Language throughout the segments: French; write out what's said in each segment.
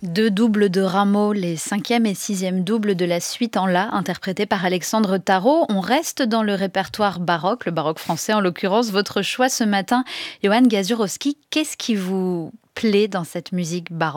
Deux doubles de Rameau, les 5e et 6e doubles de la suite en La, interprétés par Alexandre Tarot. On reste dans le répertoire baroque, le baroque français en l'occurrence. Votre choix ce matin, Johan Gasiurowski, qu'est-ce qui vous plaît dans cette musique baroque ?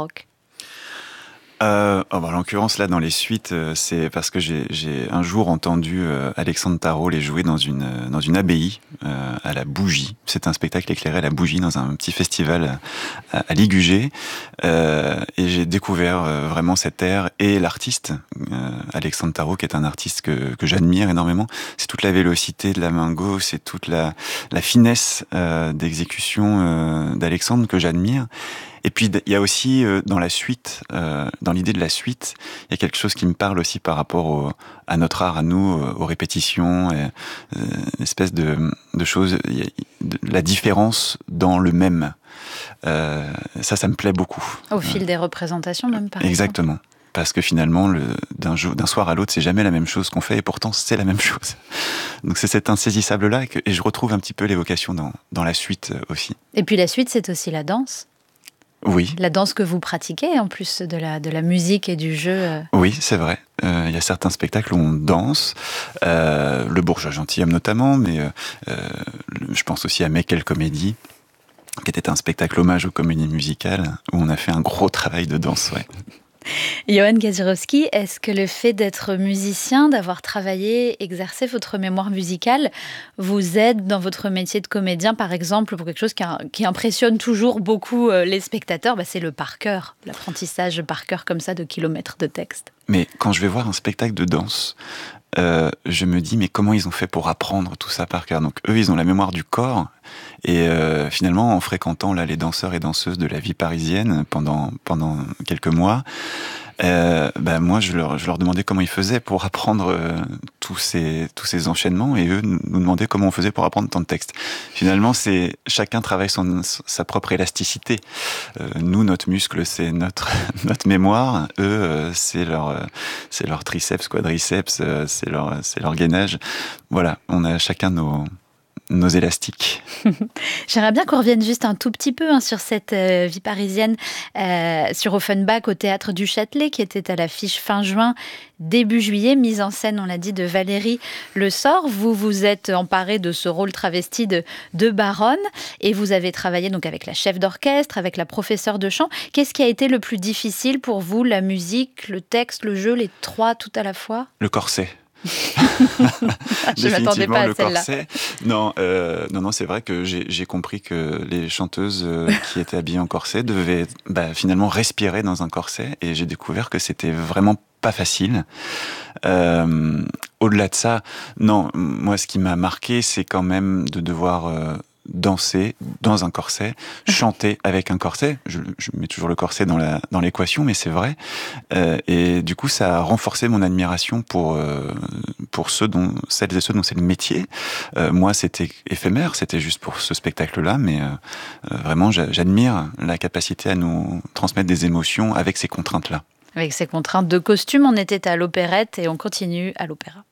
En l'occurrence, là, dans les suites, c'est parce que j'ai un jour entendu Alexandre Tarot les jouer dans une abbaye à la bougie. C'est un spectacle éclairé à la bougie dans un petit festival à Ligugé. Et j'ai découvert vraiment cet air et l'artiste, Alexandre Tarot, qui est un artiste que j'admire énormément. C'est toute la vélocité de la main gauche, c'est toute la finesse d'exécution d'Alexandre que j'admire. Et puis il y a aussi dans la suite, dans l'idée de la suite, il y a quelque chose qui me parle aussi par rapport à notre art, à nous, aux répétitions, une espèce de choses, la différence dans le même. Ça me plaît beaucoup. Au fil des représentations même, par exemple. Exactement. Parce que finalement, d'un soir à l'autre, c'est jamais la même chose qu'on fait, et pourtant c'est la même chose. Donc c'est cet insaisissable-là, et je retrouve un petit peu l'évocation dans la suite aussi. Et puis la suite, c'est aussi la danse. Oui. La danse que vous pratiquez, en plus de la musique et du jeu. Oui, c'est vrai. Il y a certains spectacles où on danse, le Bourgeois gentilhomme notamment, mais je pense aussi à Meckel Comédie, qui était un spectacle hommage aux comédies musicales, où on a fait un gros travail de danse, ouais. Johan Gasiurowski, est-ce que le fait d'être musicien, d'avoir travaillé, exercé votre mémoire musicale, vous aide dans votre métier de comédien, par exemple, pour quelque chose qui impressionne toujours beaucoup les spectateurs, c'est le par cœur, l'apprentissage par cœur comme ça de kilomètres de texte. Mais quand je vais voir un spectacle de danse, je me dis, mais comment ils ont fait pour apprendre tout ça par cœur ? Donc eux, ils ont la mémoire du corps, et finalement, en fréquentant là les danseurs et danseuses de la vie parisienne pendant quelques mois, moi je leur demandais comment ils faisaient pour apprendre tous ces enchaînements, et eux nous demandaient comment on faisait pour apprendre tant de textes. Finalement, c'est chacun travaille sa propre élasticité. Nous, notre muscle, c'est notre mémoire. Eux, c'est leur triceps, quadriceps, c'est leur gainage. Voilà, on a chacun nos élastiques. J'aimerais bien qu'on revienne juste un tout petit peu sur cette vie parisienne, sur Offenbach au Théâtre du Châtelet, qui était à l'affiche fin juin, début juillet, mise en scène, on l'a dit, de Valérie Le Sort. Vous vous êtes emparée de ce rôle travesti de baronne, et vous avez travaillé donc avec la chef d'orchestre, avec la professeure de chant. Qu'est-ce qui a été le plus difficile pour vous ? La musique, le texte, le jeu, les trois tout à la fois ? Le corset. Je ne m'attendais pas à celle-là. Non, c'est vrai que j'ai compris que les chanteuses qui étaient habillées en corset devaient finalement respirer dans un corset, et j'ai découvert que c'était vraiment pas facile. Au-delà de ça, non, moi ce qui m'a marqué, c'est quand même de devoir danser dans un corset, chanter avec un corset. Je mets toujours le corset dans l'équation, mais c'est vrai. Et du coup, ça a renforcé mon admiration pour celles et ceux dont c'est le métier. Moi, c'était éphémère, c'était juste pour ce spectacle-là, mais vraiment, j'admire la capacité à nous transmettre des émotions avec ces contraintes-là. Avec ces contraintes de costume, on était à l'opérette et on continue à l'opéra.